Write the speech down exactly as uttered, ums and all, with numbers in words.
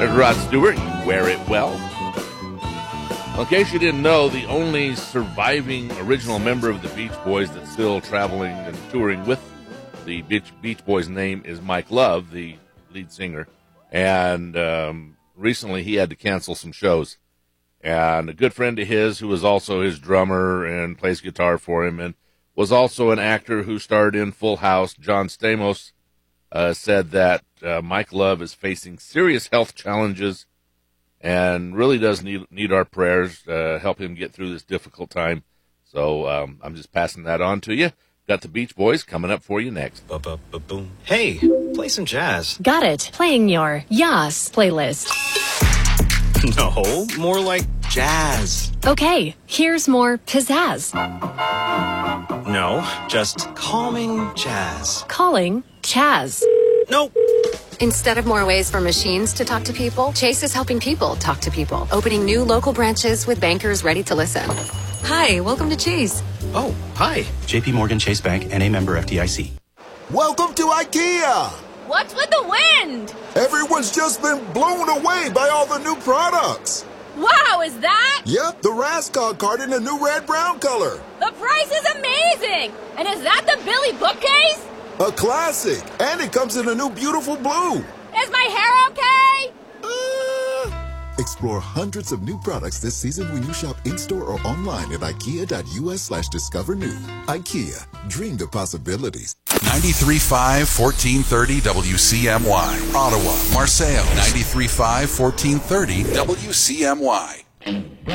There's Rod Stewart. You wear it well. In case you didn't know, the only surviving original member of the Beach Boys that's still traveling and touring with the Beach, Beach Boys name is Mike Love, the lead singer. And um, recently he had to cancel some shows. And a good friend of his, who was also his drummer and plays guitar for him, and was also an actor who starred in Full House, John Stamos, uh, said that uh, Mike Love is facing serious health challenges and really does need need our prayers to help him get through this difficult time. So um, I'm just passing that on to you. Got the Beach Boys coming up for you next. Ba-ba-ba-boom. Hey, play some jazz. Got it. Playing your Yas playlist. No, more like jazz. Okay, here's more pizzazz. No, just calming jazz. Calling Chaz. Nope. Instead of more ways for machines to talk to people, Chase is helping people talk to people, opening new local branches with bankers ready to listen. Hi, welcome to Chase. Oh, hi. J P Morgan Chase Bank, N A member F D I C. Welcome to IKEA! What's with the wind? Everyone's just been blown away by all the new products. Wow, is that? Yep, the Rascog card in a new red-brown color. The price is amazing! And is that the Billy bookcase? A classic, and it comes in a new beautiful blue. Is my hair okay? Uh... Explore hundreds of new products this season when you shop in-store or online at ikea.us slash discover new. IKEA, dream the possibilities. ninety-three point five, fourteen thirty W C M Y. Ottawa, Marseille, ninety-three point five, fourteen thirty W C M Y.